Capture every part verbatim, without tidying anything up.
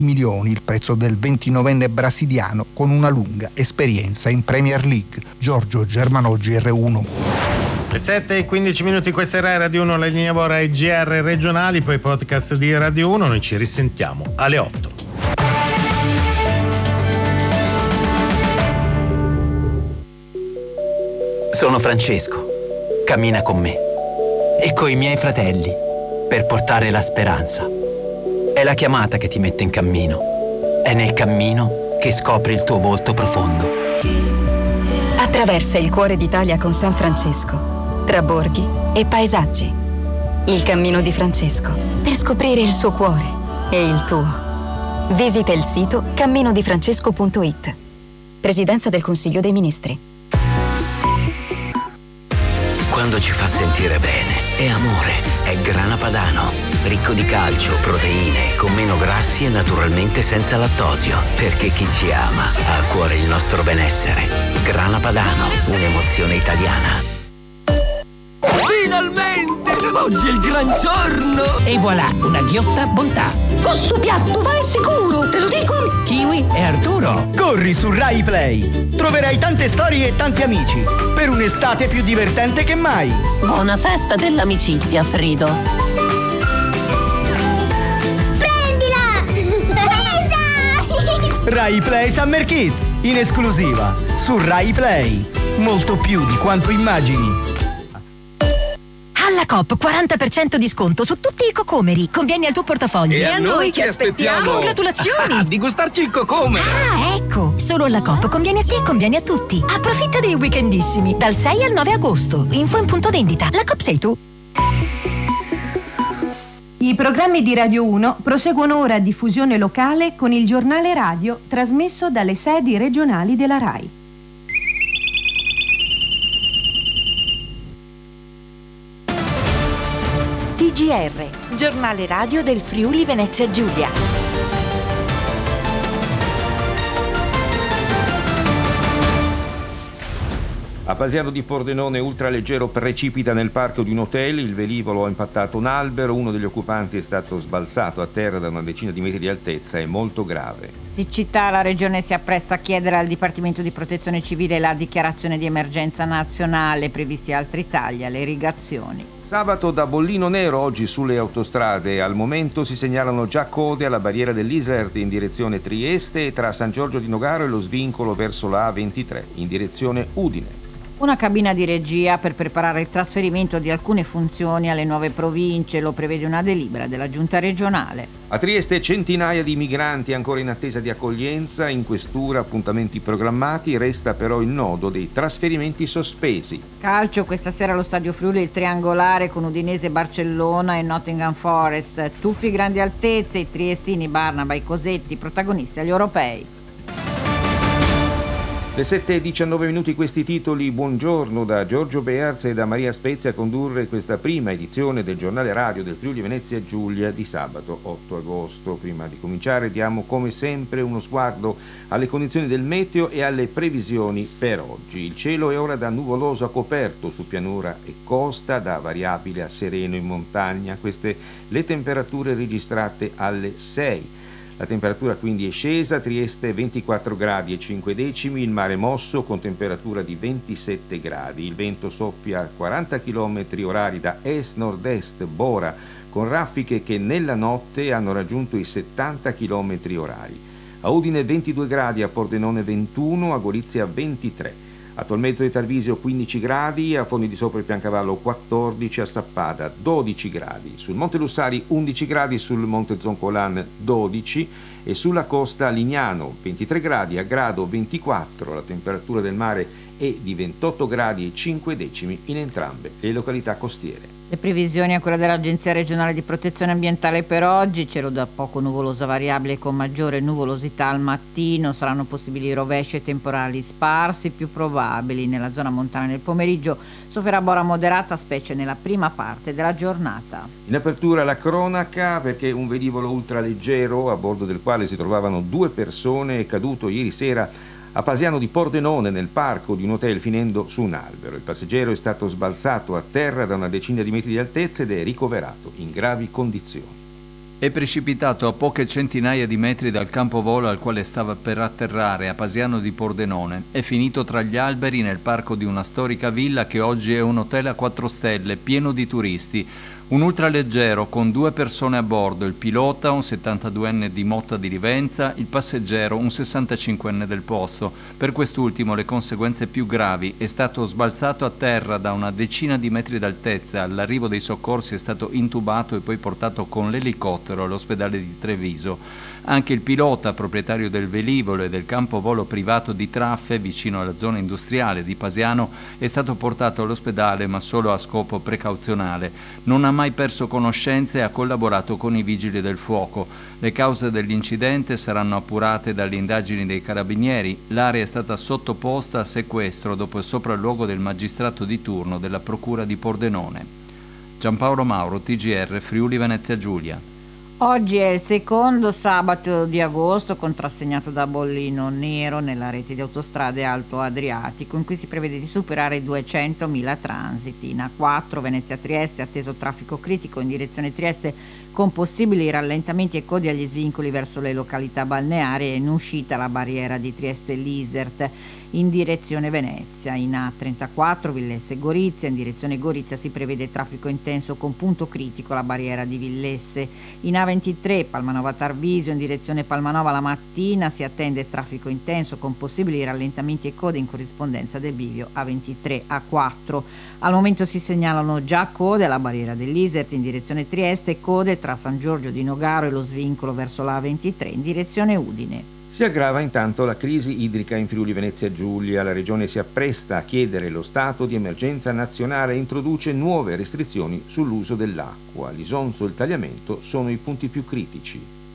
milioni il prezzo del ventinovenne brasiliano con una lunga esperienza in Premier League. Giorgio Germanoggi, R uno. Le sette e quindici minuti, questa era Radio uno, la linea Bora e G R regionali, poi podcast di Radio uno, noi ci risentiamo alle otto. Sono Francesco, cammina con me e coi miei fratelli per portare la speranza. È la chiamata che ti mette in cammino, è nel cammino che scopri il tuo volto profondo. Attraversa il cuore d'Italia con San Francesco, tra borghi e paesaggi. Il cammino di Francesco, per scoprire il suo cuore e il tuo. Visita il sito cammino di francesco punto it. Presidenza del Consiglio dei Ministri. Quando ci fa sentire bene, è amore, è Grana Padano. Ricco di calcio, proteine, con meno grassi e naturalmente senza lattosio. Perché chi ci ama ha a cuore il nostro benessere. Grana Padano, un'emozione italiana. Finalmente! Oggi è il gran giorno! E voilà, una ghiotta bontà. Con sto piatto vai sicuro, te lo dico! Kiwi e Arturo. Corri su Rai Play. Troverai tante storie e tanti amici. Per un'estate più divertente che mai. Buona festa dell'amicizia, Frido. Prendila! Presa! Rai Play Summer Kids, in esclusiva su Rai Play. Molto più di quanto immagini. Alla Coop quaranta per cento di sconto su tutti i cocomeri. Conviene al tuo portafoglio. E, e a noi che aspettiamo? aspettiamo? Congratulazioni! Ah, di gustarci il cocomero. Ah, ecco! Solo alla Coop conviene a te e conviene a tutti. Approfitta dei weekendissimi dal sei al nove agosto. Info in punto vendita. La Coop sei tu. I programmi di Radio uno proseguono ora a diffusione locale con il giornale radio trasmesso dalle sedi regionali della Rai. T G R, giornale radio del Friuli Venezia Giulia. A Pasiano di Pordenone ultraleggero precipita nel parco di un hotel, il velivolo ha impattato un albero, uno degli occupanti è stato sbalzato a terra da una decina di metri di altezza, è molto grave. Siccità, la Regione si appresta a chiedere al Dipartimento di Protezione Civile la dichiarazione di emergenza nazionale, previsti altri tagli alle irrigazioni. Sabato da bollino nero oggi sulle autostrade, al momento si segnalano già code alla barriera dell'Isert in direzione Trieste e tra San Giorgio di Nogaro e lo svincolo verso la A ventitré in direzione Udine. Una cabina di regia per preparare il trasferimento di alcune funzioni alle nuove province, lo prevede una delibera della Giunta regionale. A Trieste centinaia di migranti ancora in attesa di accoglienza, in questura appuntamenti programmati, resta però il nodo dei trasferimenti sospesi. Calcio, questa sera allo Stadio Friuli il triangolare con Udinese, Barcellona e Nottingham Forest. Tuffi grandi altezze, i triestini, Barnaba, i Cosetti, protagonisti agli europei. Le sette e diciannove minuti, questi titoli. Buongiorno da Giorgio Bearz e da Maria Spezia a condurre questa prima edizione del giornale radio del Friuli Venezia Giulia di sabato otto agosto. Prima di cominciare diamo come sempre uno sguardo alle condizioni del meteo e alle previsioni per oggi. Il cielo è ora da nuvoloso a coperto su pianura e costa, da variabile a sereno in montagna. Queste le temperature registrate alle sei. La temperatura quindi è scesa, Trieste ventiquattro gradi e cinque decimi, il mare mosso con temperatura di ventisette gradi, il vento soffia a quaranta chilometri orari da est-nord-est Bora, con raffiche che nella notte hanno raggiunto i settanta chilometri orari. A Udine ventidue gradi, a Pordenone ventuno, a Gorizia ventitré. A Tolmezzo e Tarvisio quindici gradi, a Fondi di Sopra e Piancavallo quattordici, a Sappada dodici gradi, sul Monte Lussari undici gradi, sul Monte Zoncolan dodici e sulla costa Lignano ventitré gradi, a Grado ventiquattro, la temperatura del mare è di ventotto gradi e cinque decimi in entrambe le località costiere. Le previsioni a quella dell'Agenzia regionale di protezione ambientale per oggi: cielo da poco nuvoloso variabile con maggiore nuvolosità al mattino, saranno possibili rovesci e temporali sparsi, più probabili nella zona montana nel pomeriggio, sofferà bora moderata specie nella prima parte della giornata. In apertura la cronaca, perché un velivolo ultraleggero a bordo del quale si trovavano due persone è caduto ieri sera a Pasiano di Pordenone nel parco di un hotel finendo su un albero. Il passeggero è stato sbalzato a terra da una decina di metri di altezza ed è ricoverato in gravi condizioni. È precipitato a poche centinaia di metri dal campo volo al quale stava per atterrare a Pasiano di Pordenone. È finito tra gli alberi nel parco di una storica villa che oggi è un hotel a quattro stelle, pieno di turisti. Un ultraleggero con due persone a bordo, il pilota, un settantaduenne di Motta di Livenza, il passeggero, un sessantacinquenne del posto. Per quest'ultimo le conseguenze più gravi: è stato sbalzato a terra da una decina di metri d'altezza, all'arrivo dei soccorsi è stato intubato e poi portato con l'elicottero all'ospedale di Treviso. Anche il pilota, proprietario del velivolo e del campo volo privato di Traffe, vicino alla zona industriale di Pasiano, è stato portato all'ospedale ma solo a scopo precauzionale. Non ha mai perso conoscenza e ha collaborato con i vigili del fuoco. Le cause dell'incidente saranno appurate dalle indagini dei carabinieri. L'area è stata sottoposta a sequestro dopo il sopralluogo del magistrato di turno della procura di Pordenone. Giampaolo Mauro, T G R, Friuli Venezia Giulia. Oggi è il secondo sabato di agosto, contrassegnato da bollino nero nella rete di autostrade Alto Adriatico, in cui si prevede di superare i duecentomila transiti. In A quattro Venezia-Trieste atteso traffico critico in direzione Trieste con possibili rallentamenti e codi agli svincoli verso le località balneari e in uscita la barriera di Trieste-Lisert in direzione Venezia. In A trentaquattro Villesse Gorizia in direzione Gorizia si prevede traffico intenso con punto critico la barriera di Villesse. In A ventitré Palmanova Tarvisio in direzione Palmanova la mattina si attende traffico intenso con possibili rallentamenti e code in corrispondenza del bivio A ventitré A quattro. Al momento si segnalano già code alla barriera dell'Isert in direzione Trieste e code tra San Giorgio di Nogaro e lo svincolo verso la A ventitré in direzione Udine. Si aggrava intanto la crisi idrica in Friuli Venezia Giulia. La regione si appresta a chiedere lo stato di emergenza nazionale e introduce nuove restrizioni sull'uso dell'acqua. L'Isonzo e il Tagliamento sono i punti più critici.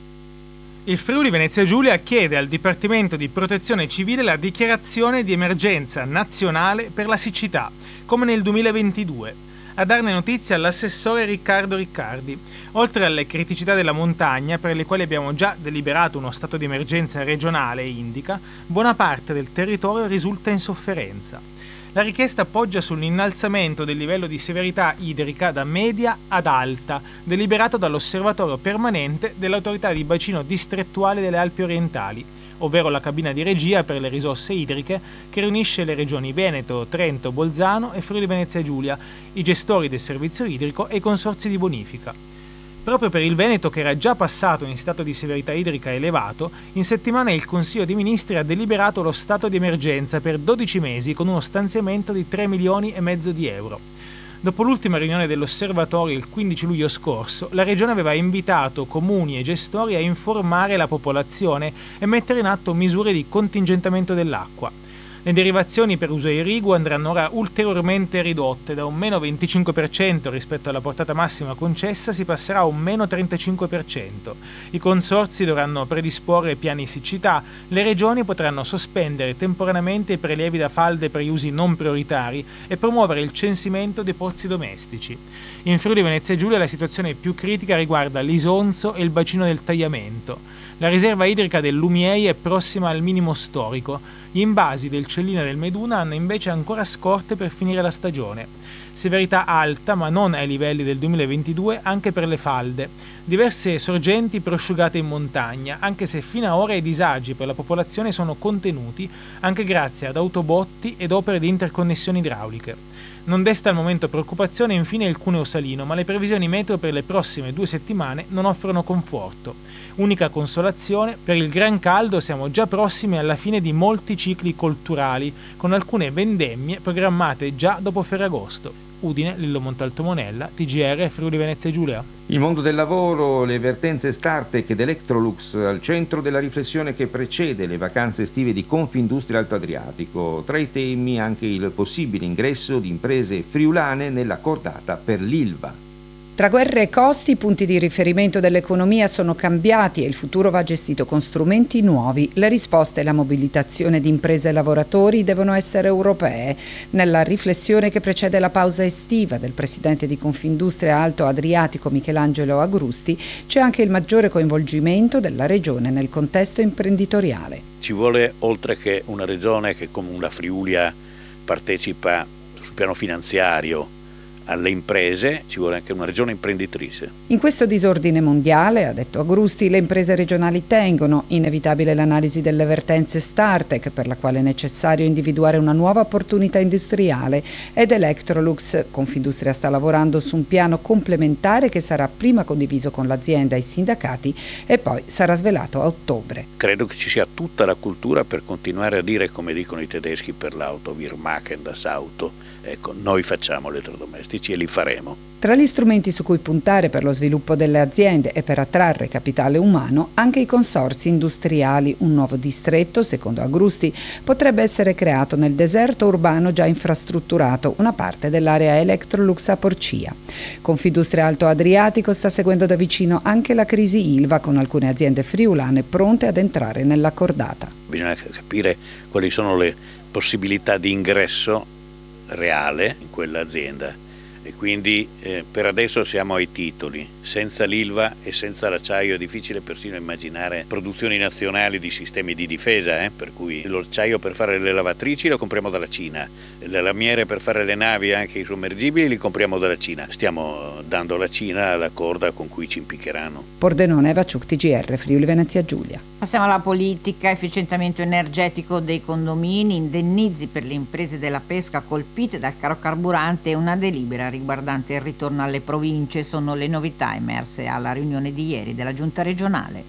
Il Friuli Venezia Giulia chiede al Dipartimento di Protezione Civile la dichiarazione di emergenza nazionale per la siccità, come nel duemilaventidue. A darne notizia l'assessore Riccardo Riccardi. Oltre alle criticità della montagna, per le quali abbiamo già deliberato uno stato di emergenza regionale, indica, buona parte del territorio risulta in sofferenza. La richiesta poggia sull'innalzamento del livello di severità idrica da media ad alta, deliberato dall'Osservatorio Permanente dell'Autorità di Bacino Distrettuale delle Alpi Orientali, ovvero la cabina di regia per le risorse idriche che riunisce le regioni Veneto, Trento, Bolzano e Friuli Venezia Giulia, i gestori del servizio idrico e i consorzi di bonifica. Proprio per il Veneto, che era già passato in stato di severità idrica elevato, in settimana il Consiglio dei Ministri ha deliberato lo stato di emergenza per dodici mesi con uno stanziamento di tre milioni e mezzo di euro. Dopo l'ultima riunione dell'osservatorio il quindici luglio scorso, la Regione aveva invitato comuni e gestori a informare la popolazione e mettere in atto misure di contingentamento dell'acqua. Le derivazioni per uso irriguo andranno ora ulteriormente ridotte, da un meno venticinque per cento rispetto alla portata massima concessa si passerà a un meno trentacinque per cento. I consorzi dovranno predisporre piani siccità, le regioni potranno sospendere temporaneamente i prelievi da falde per gli usi non prioritari e promuovere il censimento dei pozzi domestici. In Friuli Venezia Giulia la situazione più critica riguarda l'Isonzo e il bacino del Tagliamento. La riserva idrica del Lumiei è prossima al minimo storico. Gli invasi del Cellina e del Meduna hanno invece ancora scorte per finire la stagione. Severità alta, ma non ai livelli del duemilaventidue, anche per le falde. Diverse sorgenti prosciugate in montagna, anche se fino ad ora i disagi per la popolazione sono contenuti, anche grazie ad autobotti ed opere di interconnessioni idrauliche. Non desta al momento preoccupazione infine il cuneo salino, ma le previsioni meteo per le prossime due settimane non offrono conforto. Unica consolazione, per il gran caldo siamo già prossimi alla fine di molti cicli colturali, con alcune vendemmie programmate già dopo Ferragosto. Udine, Lillo Montalto Monella, T G R, Friuli Venezia Giulia. Il mondo del lavoro, le vertenze Startec ed Electrolux al centro della riflessione che precede le vacanze estive di Confindustria Alto Adriatico. Tra i temi anche il possibile ingresso di imprese friulane nella cordata per l'Ilva. Tra guerre e costi i punti di riferimento dell'economia sono cambiati e il futuro va gestito con strumenti nuovi. Le risposte e la mobilitazione di imprese e lavoratori devono essere europee. Nella riflessione che precede la pausa estiva del presidente di Confindustria Alto Adriatico Michelangelo Agrusti c'è anche il maggiore coinvolgimento della regione nel contesto imprenditoriale. Ci vuole, oltre che una regione che come una Friulia partecipa sul piano finanziario alle imprese ci vuole anche una regione imprenditrice. In questo disordine mondiale, ha detto Agrusti, le imprese regionali tengono. Inevitabile l'analisi delle vertenze Startec, per la quale è necessario individuare una nuova opportunità industriale, ed Electrolux. Confindustria sta lavorando su un piano complementare che sarà prima condiviso con l'azienda e i sindacati e poi sarà svelato a ottobre. Credo che ci sia tutta la cultura per continuare a dire, come dicono i tedeschi per l'auto, wir machen das Auto. Ecco, noi facciamo elettrodomestici e li faremo. Tra gli strumenti su cui puntare per lo sviluppo delle aziende e per attrarre capitale umano, anche i consorzi industriali. Un nuovo distretto, secondo Agrusti, potrebbe essere creato nel deserto urbano già infrastrutturato, una parte dell'area Electrolux a Porcia. Confindustria Alto Adriatico sta seguendo da vicino anche la crisi Ilva, con alcune aziende friulane pronte ad entrare nella cordata. Bisogna capire quali sono le possibilità di ingresso reale in quell'azienda e quindi eh, per adesso siamo ai titoli. Senza l'Ilva e senza l'acciaio è difficile persino immaginare produzioni nazionali di sistemi di difesa, eh? Per cui l'acciaio per fare le lavatrici lo compriamo dalla Cina, le lamiere per fare le navi e anche i sommergibili li compriamo dalla Cina. Stiamo dando alla Cina la corda con cui ci impiccheranno. Pordenone, Eva Ciuc, T G R, Friuli Venezia Giulia. Passiamo alla politica. Efficientamento energetico dei condomini, indennizi per le imprese della pesca colpite dal caro carburante e una delibera riguardante il ritorno alle province sono le novità emerse alla riunione di ieri della Giunta regionale.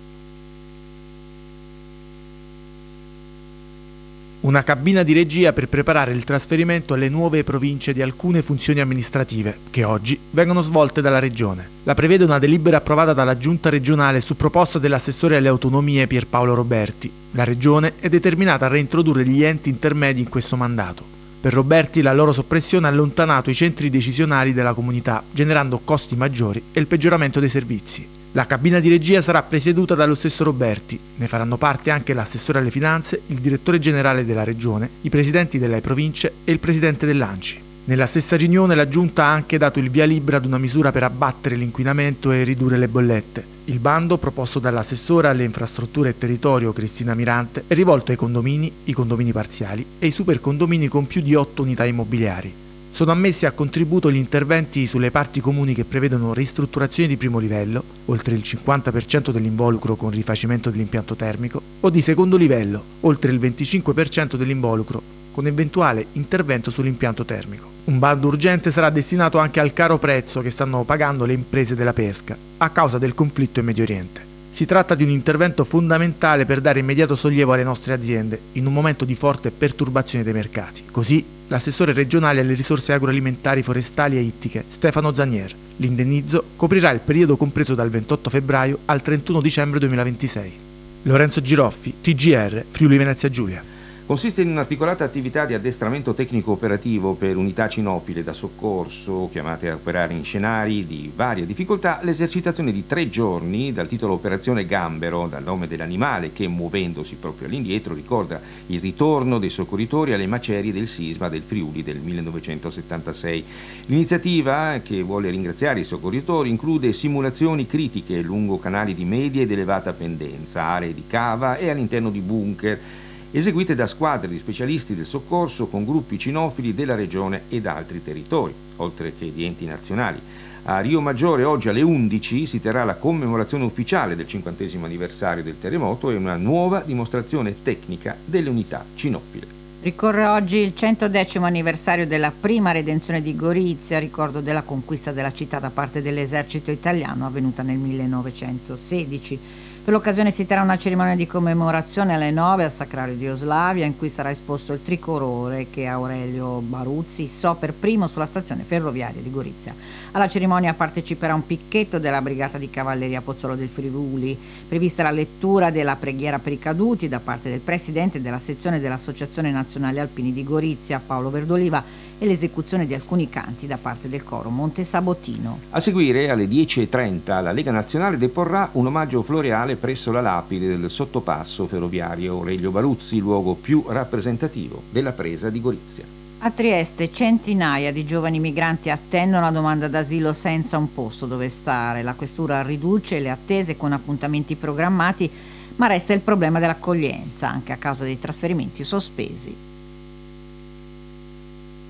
Una cabina di regia per preparare il trasferimento alle nuove province di alcune funzioni amministrative, che oggi vengono svolte dalla Regione. La prevede una delibera approvata dalla Giunta regionale su proposta dell'assessore alle autonomie Pierpaolo Roberti. La Regione è determinata a reintrodurre gli enti intermedi in questo mandato. Per Roberti la loro soppressione ha allontanato i centri decisionali della comunità, generando costi maggiori e il peggioramento dei servizi. La cabina di regia sarà presieduta dallo stesso Roberti, ne faranno parte anche l'assessore alle finanze, il direttore generale della regione, i presidenti delle province e il presidente dell'ANCI. Nella stessa riunione la Giunta ha anche dato il via libera ad una misura per abbattere l'inquinamento e ridurre le bollette. Il bando, proposto dall'assessora alle infrastrutture e territorio Cristina Mirante, è rivolto ai condomini, i condomini parziali e i supercondomini con più di otto unità immobiliari. Sono ammessi a contributo gli interventi sulle parti comuni che prevedono ristrutturazioni di primo livello, oltre il cinquanta per cento dell'involucro con rifacimento dell'impianto termico, o di secondo livello, oltre il venticinque per cento dell'involucro, con eventuale intervento sull'impianto termico. Un bando urgente sarà destinato anche al caro prezzo che stanno pagando le imprese della pesca, a causa del conflitto in Medio Oriente. Si tratta di un intervento fondamentale per dare immediato sollievo alle nostre aziende in un momento di forte perturbazione dei mercati. Così l'assessore regionale alle risorse agroalimentari, forestali e ittiche, Stefano Zanier. L'indennizzo coprirà il periodo compreso dal ventotto febbraio al trentuno dicembre duemilaventisei. Lorenzo Giroffi, T G R, Friuli Venezia Giulia. Consiste in un'articolata attività di addestramento tecnico-operativo per unità cinofile da soccorso, chiamate a operare in scenari di varia difficoltà, l'esercitazione di tre giorni dal titolo Operazione Gambero, dal nome dell'animale che, muovendosi proprio all'indietro, ricorda il ritorno dei soccorritori alle macerie del sisma del Friuli del millenovecentosettantasei. L'iniziativa, che vuole ringraziare i soccorritori, include simulazioni critiche lungo canali di media ed elevata pendenza, aree di cava e all'interno di bunker, eseguite da squadre di specialisti del soccorso con gruppi cinofili della regione ed altri territori, oltre che di enti nazionali. A Rio Maggiore oggi alle undici si terrà la commemorazione ufficiale del cinquantesimo anniversario del terremoto e una nuova dimostrazione tecnica delle unità cinofile. Ricorre oggi il centodecimo anniversario della prima redenzione di Gorizia, ricordo della conquista della città da parte dell'esercito italiano avvenuta nel millenovecentosedici. Per l'occasione si terrà una cerimonia di commemorazione alle nove al Sacrario di Oslavia, in cui sarà esposto il tricolore che Aurelio Baruzzi issò per primo sulla stazione ferroviaria di Gorizia. Alla cerimonia parteciperà un picchetto della Brigata di Cavalleria Pozzolo del Friuli. Prevista la lettura della preghiera per i caduti da parte del presidente della sezione dell'Associazione Nazionale Alpini di Gorizia, Paolo Verdoliva, e l'esecuzione di alcuni canti da parte del coro Monte Sabotino. A seguire, alle dieci e trenta, la Lega Nazionale deporrà un omaggio floreale presso la lapide del sottopasso ferroviario Aurelio Baruzzi, luogo più rappresentativo della presa di Gorizia. A Trieste centinaia di giovani migranti attendono la domanda d'asilo senza un posto dove stare. La questura riduce le attese con appuntamenti programmati, ma resta il problema dell'accoglienza, anche a causa dei trasferimenti sospesi.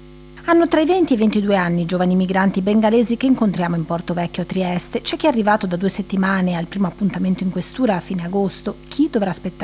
Hanno tra i venti e i ventidue anni i giovani migranti bengalesi che incontriamo in Porto Vecchio a Trieste. C'è chi è arrivato da due settimane al primo appuntamento in questura a fine agosto, chi dovrà aspettare